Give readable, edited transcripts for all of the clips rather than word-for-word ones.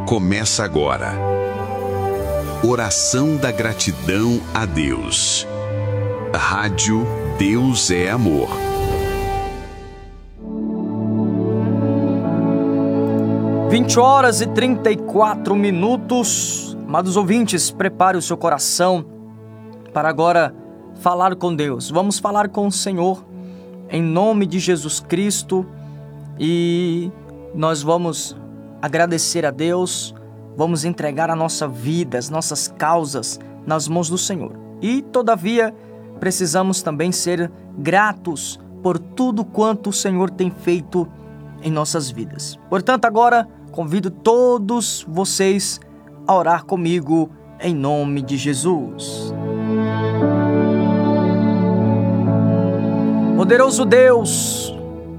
começa agora. Oração da gratidão a Deus. Rádio Deus é Amor. Horas e 34 minutos. Amados ouvintes, prepare o seu coração para agora falar com Deus. Vamos falar com o Senhor em nome de Jesus Cristo e nós vamos agradecer a Deus, vamos entregar a nossa vida, as nossas causas nas mãos do Senhor. E todavia precisamos também ser gratos por tudo quanto o Senhor tem feito em nossas vidas. Portanto, agora convido todos vocês a orar comigo em nome de Jesus. Poderoso Deus,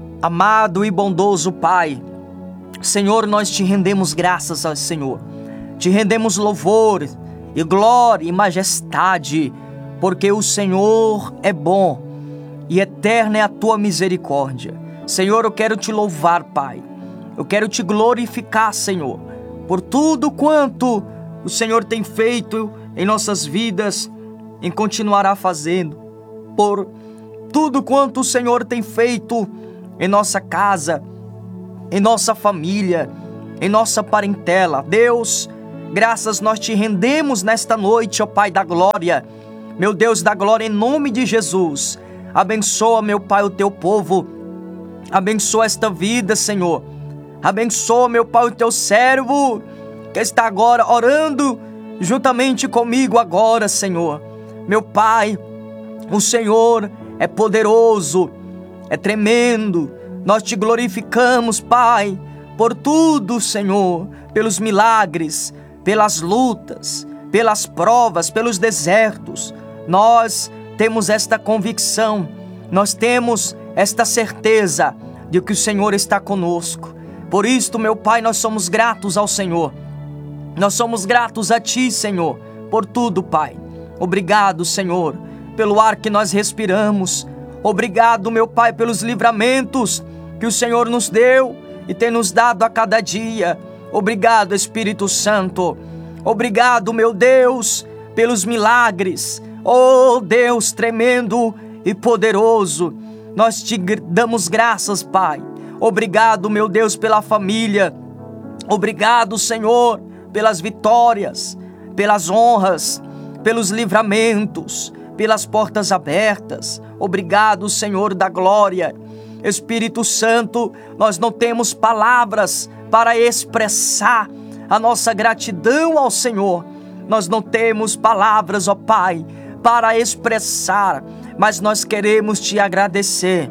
amado e bondoso Pai, Senhor, nós te rendemos graças ao Senhor, te rendemos louvor e glória e majestade, porque o Senhor é bom e eterna é a tua misericórdia. Senhor, eu quero te louvar, Pai, eu quero te glorificar, Senhor, por tudo quanto o Senhor tem feito em nossas vidas e continuará fazendo, por tudo quanto o Senhor tem feito em nossa casa, em nossa família, em nossa parentela. Deus, graças nós te rendemos nesta noite, ó Pai da glória. Meu Deus da glória, em nome de Jesus, abençoa, meu Pai, o teu povo. Abençoa esta vida, Senhor. Abençoa, meu Pai, o teu servo que está agora orando juntamente comigo agora, Senhor. Meu Pai, o Senhor é poderoso, é tremendo. Nós te glorificamos, Pai, por tudo, Senhor, pelos milagres, pelas lutas, pelas provas, pelos desertos. Nós temos esta convicção, nós temos esta certeza de que o Senhor está conosco. Por isto, meu Pai, nós somos gratos ao Senhor. Nós somos gratos a Ti, Senhor, por tudo, Pai. Obrigado, Senhor, pelo ar que nós respiramos. Obrigado, meu Pai, pelos livramentos que o Senhor nos deu e tem nos dado a cada dia. Obrigado, Espírito Santo. Obrigado, meu Deus, pelos milagres. Oh, Deus tremendo e poderoso. Nós te damos graças, Pai. Obrigado, meu Deus, pela família. Obrigado, Senhor, pelas vitórias, pelas honras, pelos livramentos, pelas portas abertas. Obrigado, Senhor da glória. Espírito Santo, nós não temos palavras para expressar a nossa gratidão ao Senhor. Nós não temos palavras, ó Pai, para expressar, mas nós queremos te agradecer.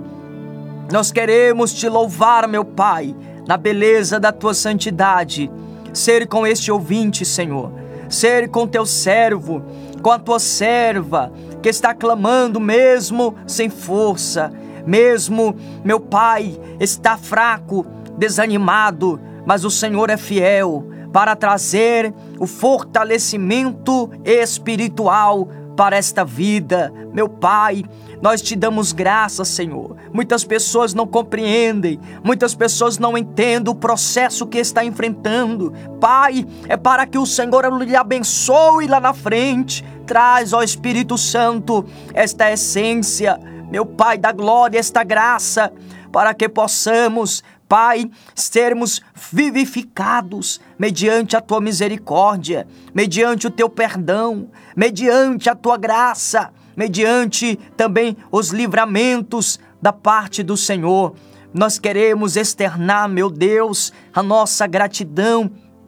Nós queremos te louvar, meu Pai, na beleza da tua santidade. Ser com este ouvinte, Senhor. Ser com teu servo, com a tua serva, que está clamando mesmo sem força, mesmo, meu Pai, está fraco, desanimado, mas o Senhor é fiel para trazer o fortalecimento espiritual para esta vida. Meu Pai, nós te damos graças, Senhor. Muitas pessoas não compreendem, muitas pessoas não entendem o processo que está enfrentando. Pai, é para que o Senhor lhe abençoe lá na frente. Traz, ó Espírito Santo, esta essência, meu Pai da glória, esta graça, para que possamos, Pai, sermos vivificados mediante a tua misericórdia, mediante o teu perdão, mediante a tua graça, mediante também os livramentos da parte do Senhor. Nós queremos externar, meu Deus, a nossa gratidão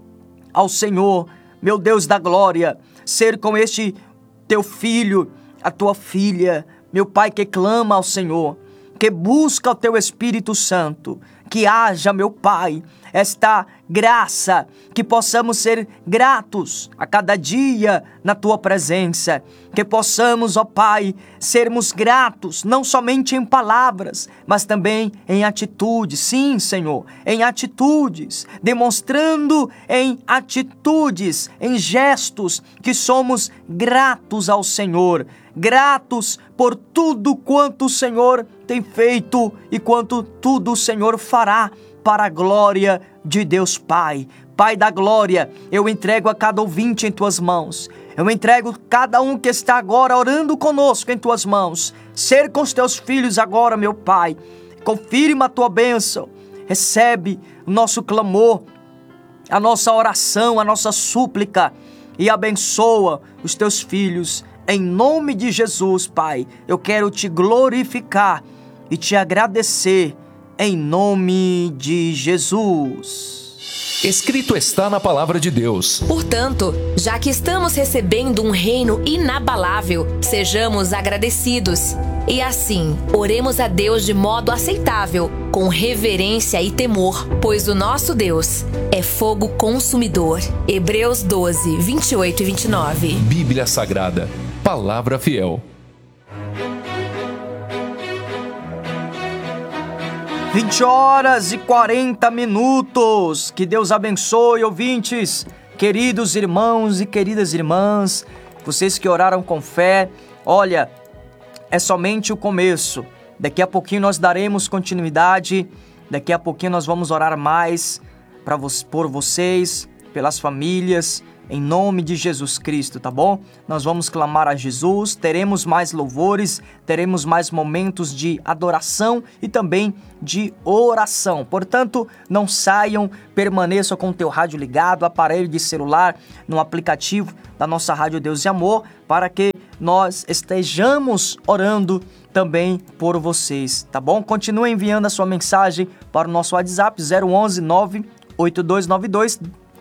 ao Senhor, meu Deus da glória, ser com este teu filho, a tua filha, meu Pai, que clama ao Senhor, que busca o teu Espírito Santo, que haja, meu Pai, esta graça, que possamos ser gratos a cada dia na tua presença, que possamos, ó Pai, sermos gratos, não somente em palavras, mas também em atitudes. Sim, Senhor, em atitudes, demonstrando em atitudes, em gestos, que somos gratos ao Senhor, gratos por tudo quanto o Senhor tem feito e quanto tudo o Senhor fará para a glória de Deus Pai. Pai da glória, eu entrego a cada ouvinte em tuas mãos. Eu entrego cada um que está agora orando conosco em tuas mãos. Ser com os teus filhos agora, meu Pai. Confirma a tua bênção. Recebe o nosso clamor, a nossa oração, a nossa súplica e abençoa os teus filhos. Em nome de Jesus, Pai, eu quero te glorificar e te agradecer em nome de Jesus. Escrito está na palavra de Deus. Portanto, já que estamos recebendo um reino inabalável, sejamos agradecidos. E assim, oremos a Deus de modo aceitável, com reverência e temor, pois o nosso Deus é fogo consumidor. Hebreus 12, 28 e 29. Bíblia Sagrada, palavra fiel. 20h40. Que Deus abençoe, ouvintes, queridos irmãos e queridas irmãs, vocês que oraram com fé. Olha, é somente o começo. Daqui a pouquinho nós daremos continuidade. Daqui a pouquinho nós vamos orar mais por vocês, pelas famílias, em nome de Jesus Cristo, tá bom? Nós vamos clamar a Jesus, teremos mais louvores, teremos mais momentos de adoração e também de oração. Portanto, não saiam, permaneçam com o teu rádio ligado, aparelho de celular, no aplicativo da nossa Rádio Deus e Amor, para que nós estejamos orando também por vocês, tá bom? Continue enviando a sua mensagem para o nosso WhatsApp 011 98292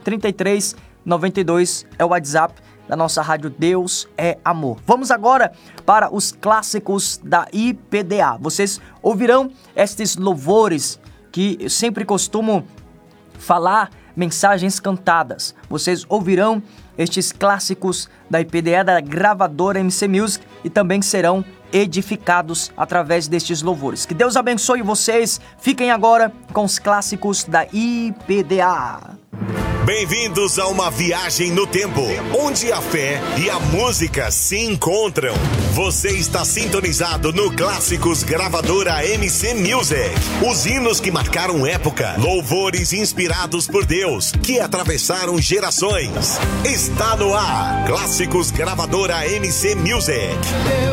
3392 é o WhatsApp da nossa Rádio Deus é Amor. Vamos agora para os clássicos da IPDA. Vocês ouvirão estes louvores que eu sempre costumo falar, mensagens cantadas. Vocês ouvirão estes clássicos da IPDA, da gravadora MC Music, e também serão edificados através destes louvores. Que Deus abençoe vocês. Fiquem agora com os clássicos da IPDA. Bem-vindos a uma viagem no tempo, onde a fé e a música se encontram. Você está sintonizado no Clássicos Gravadora MC Music. Os hinos que marcaram época, louvores inspirados por Deus, que atravessaram gerações. Está no ar, Clássicos Gravadora MC Music.